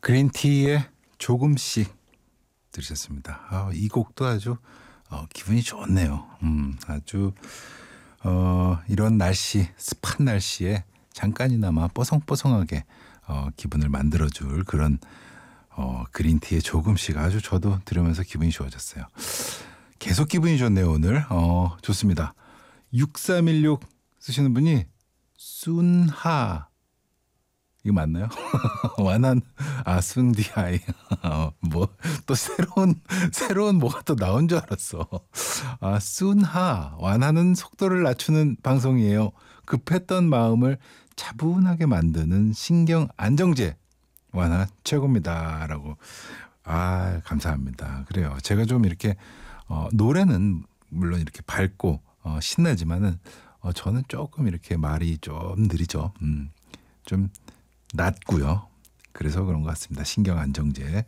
그린티의 조금씩 들으셨습니다. 이 곡도 아주 기분이 좋네요. 아주 이런 날씨, 습한 날씨에 잠깐이나마 뽀송뽀송하게 기분을 만들어줄 그런 그린티의 조금씩 아주 저도 들으면서 기분이 좋아졌어요. 계속 기분이 좋네요 오늘. 좋습니다. 6316 쓰시는 분이 순하 이거 맞나요? 완한 순디아이 뭐 또 새로운 뭐가 또 나온 줄 알았어. 순하 완하는 속도를 낮추는 방송이에요. 급했던 마음을 차분하게 만드는 신경 안정제 완하 최고입니다라고. 감사합니다. 그래요. 제가 좀 이렇게 노래는 물론 이렇게 밝고 신나지만은 저는 조금 이렇게 말이 좀 느리죠. 좀 낮고요. 그래서 그런 것 같습니다. 신경 안정제.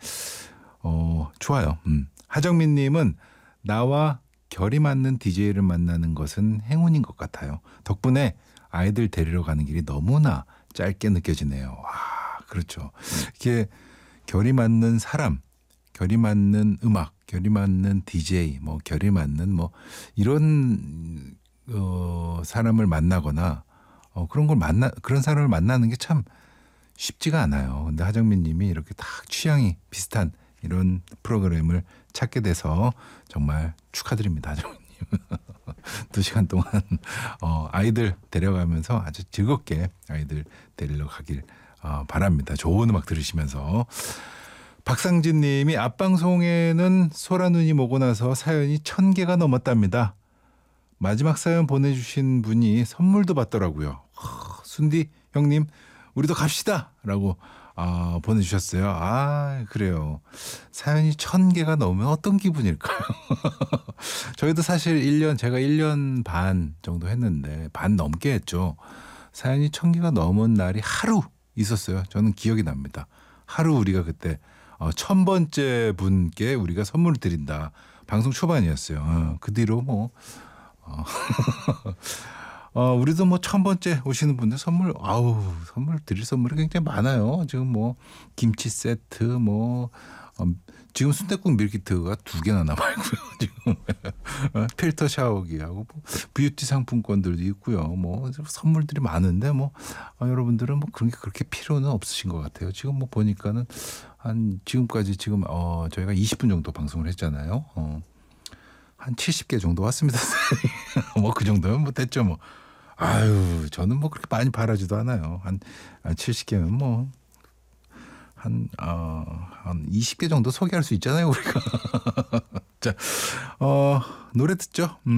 좋아요. 하정민 님은 나와 결이 맞는 DJ를 만나는 것은 행운인 것 같아요. 덕분에 아이들 데리러 가는 길이 너무나 짧게 느껴지네요. 그렇죠. 이게 결이 맞는 사람, 결이 맞는 음악, 결이 맞는 DJ, 결이 맞는 이런 사람을 만나거나 그런 사람을 만나는 게 참 쉽지가 않아요. 근데 하정민 님이 이렇게 딱 취향이 비슷한 이런 프로그램을 찾게 돼서 정말 축하드립니다. 하정민 님. 2시간 동안 아이들 데려가면서 아주 즐겁게 아이들 데리러 가길 바랍니다. 좋은 음악 들으시면서. 박상진 님이 앞방송에는 소라눈이 오고 나서 사연이 1000개가 넘었답니다. 마지막 사연 보내주신 분이 선물도 받더라고요. 순디 형님 우리도 갑시다 라고 보내주셨어요. 그래요. 사연이 1000개가 넘으면 어떤 기분일까요? 저희도 사실 제가 1년 반 정도 했는데 반 넘게 했죠. 사연이 1000개가 넘은 날이 하루 있었어요. 저는 기억이 납니다. 하루 우리가 그때 1000번째 분께 우리가 선물을 드린다. 방송 초반이었어요. 그 뒤로 우리도 1000번째 오시는 분들 선물 드릴 선물이 굉장히 많아요. 지금 김치 세트 지금 순댓국 밀키트가 2개나 남아있고요. 지금 필터 샤워기하고 뷰티 상품권들도 있고요. 선물들이 많은데 여러분들은 그런 게 그렇게 필요는 없으신 것 같아요. 지금 보니까는 지금까지 저희가 20분 정도 방송을 했잖아요. 한 70개 정도 왔습니다. 그 정도면 됐죠. 저는 그렇게 많이 바라지도 않아요. 한 70개면 한 20개 정도 소개할 수 있잖아요, 우리가. 자, 노래 듣죠.